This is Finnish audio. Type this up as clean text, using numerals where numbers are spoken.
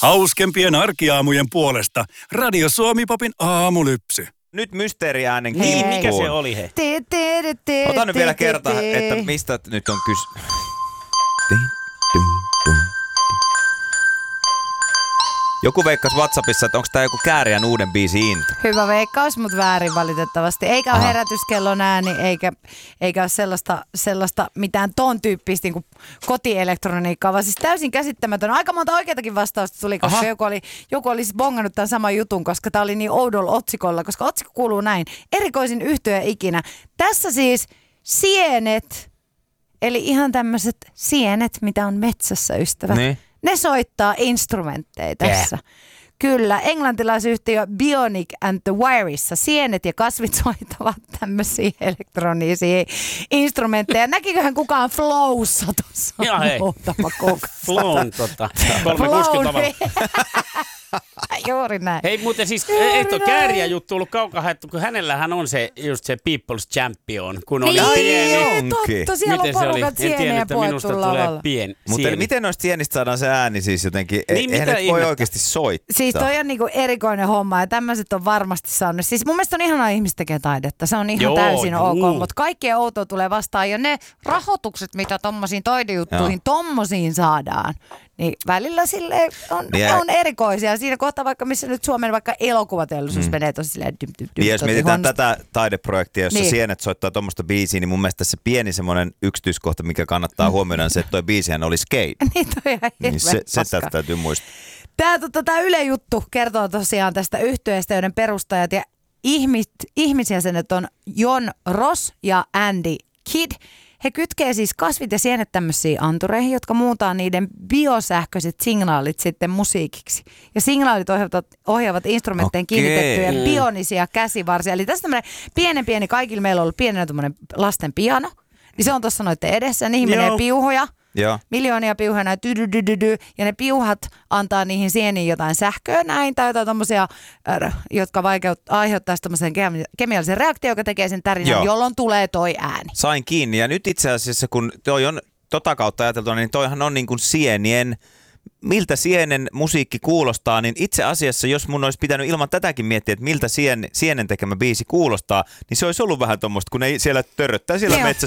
Hauskempien arkiaamujen puolesta Radio Suomi-popin aamulypsy. Nyt mysteeriäänen Niin, mikä se oli he? Otan nyt vielä kerta, että mistä nyt on kyse. Joku veikkasi WhatsAppissa, että onko tää joku Kääriän uuden biisi into. Hyvä veikkaus, mutta väärin valitettavasti. Eikä ole herätyskellon ääni, eikä ole sellaista mitään ton tyyppistä niin kotielektroniikkaa, vaan siis täysin käsittämätön. Aika monta oikeatakin vastausta tuli, koska joku oli siis bongannut tämän saman jutun, koska tämä oli niin oudolla otsikolla, koska otsikko kuuluu näin. Erikoisin yhtye ikinä. Tässä siis sienet, eli ihan tämmöiset sienet, mitä on metsässä, ystävät. Niin. Ne soittaa instrumentteja tässä. Kyllä, englantilaisyhtiö Bionic and the Wireissa sienet ja kasvit soittavat tämmöisiä elektronisia instrumentteja. Näkiköhän kukaan Flowssa tuossa muutama kuukausi? Flown 360 tavalla. Juuri näin. Hei, muuten siis ei tuo Kääriä juttu ollut kaukahaettu, kun hänellähän on se just se People's Champion, kun oli pieni. Totta, siellä Miten on se oli? porukat En tiennyt, sieniä että minusta poettu tulee lavalla. pieni Mutta sieni. miten noista sienistä saadaan se ääni siis jotenkin? Niin, Eihän mitä nyt voi ihmettä? oikeasti soittaa. Siis toi on niinku erikoinen homma ja tämmöiset on varmasti saanut. Siis mun mielestä on ihanaa ihmiset tekee taidetta. Se on ihan täysin ok, mutta kaikkea outoa tulee vastaan. Ja ne rahoitukset, mitä tommosiin taidejuttuihin tommosiin saadaan, niin välillä silleen on erikoisia. Siinä kohtaa vaikka missä nyt Suomen vaikka elokuvateollisuus menee tosi silleen Niin jos mietitään tätä taideprojektia, jossa Niin. sienet soittaa tuommoista biisiä, niin mun mielestä se pieni semmoinen yksityiskohta, mikä kannattaa huomioida, on se, että toi biisihän oli skate. Niin toi ihan Niin hirveän se paskaa. täytyy muistaa. Tämä Yle Juttu kertoo tosiaan tästä yhtyeestä, joiden perustajat ja ihmisjäsenet on Jon Ross ja Andy Kidd. He kytkee siis kasvit ja sienet tämmöisiin antureihin, jotka muuntaa niiden biosähköiset signaalit sitten musiikiksi. Ja signaalit ohjaavat instrumentteihin kiinnitettyjä bionisia käsivarsia. Eli tässä tämmöinen pieni, kaikilla meillä on ollut pienenä tämmöinen lasten piano. Niin se on tuossa noiden edessä, niihin menee piuhoja. Joo. Miljoonia piuhoja näin ja ne piuhat antaa niihin sieniin jotain sähköä näin tai jotain tommosia, jotka aiheuttaa tommosen kemiallisen reaktion, joka tekee sen tärinän, jolloin tulee toi ääni. Sain kiinni ja nyt itse asiassa kun toi on tota kautta ajateltu, niin toihan on niin kuin sienien, miltä sienen musiikki kuulostaa, niin itse asiassa jos mun olisi pitänyt ilman tätäkin miettiä, että miltä sienen tekemä biisi kuulostaa, niin se olisi ollut vähän tommoista, kun ne siellä törröttää siellä metsässä